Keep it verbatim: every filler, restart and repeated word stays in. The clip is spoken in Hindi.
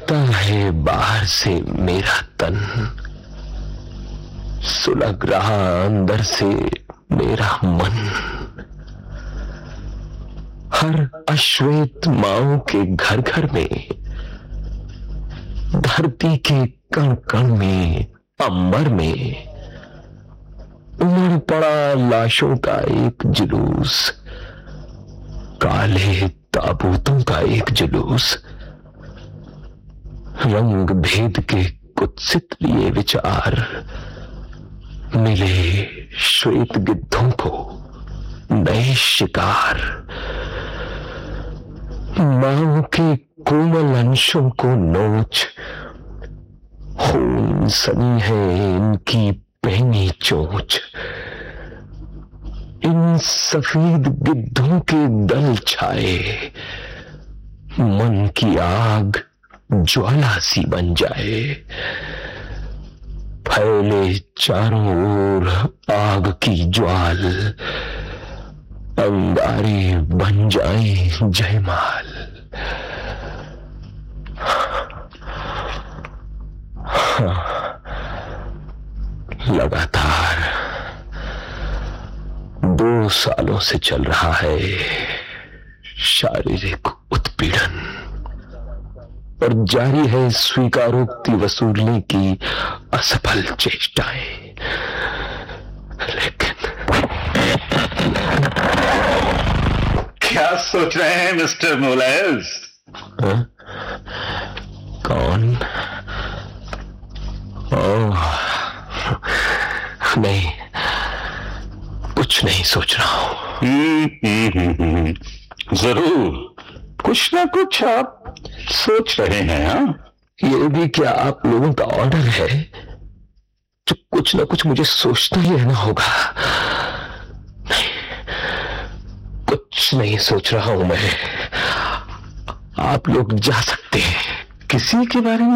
जलता है बाहर से मेरा तन, सुलग रहा अंदर से मेरा मन। हर अश्वेत माओं के घर घर में, धरती के कण कण में, अंबर में उमड़ पड़ा लाशों का एक जुलूस, काले ताबूतों का एक जुलूस। रंग भेद के कुत्सित लिए विचार मिले श्वेत गिद्धों को नए शिकार। मां के कोमल अंशों को नोच, खून सनी है इनकी पहनी चोंच। इन सफेद गिद्धों के दल छाए, मन की आग ज्वाला सी बन जाए। फैले चारों ओर आग की ज्वाल, अंगारे बन जाए जयमाल। लगातार दो सालों से चल रहा है शारीरिक उत्पीड़न, और जारी है स्वीकारोक्ति वसूलने की असफल चेष्टाएं। लेकिन क्या सोच रहे हैं मिस्टर मोलेस? कौन? ओह नहीं, कुछ नहीं सोच रहा हूं। जरूर कुछ ना कुछ आप सोच रहे हैं। हाँ, ये भी क्या आप लोगों का ऑर्डर है जो कुछ ना कुछ मुझे सोचता ही रहना होगा? नहीं, कुछ नहीं सोच रहा हूं मैं। आप लोग जा सकते हैं। किसी के बारे में